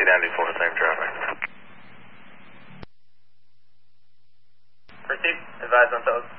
identity for the same traffic. Proceed. Advise on toes.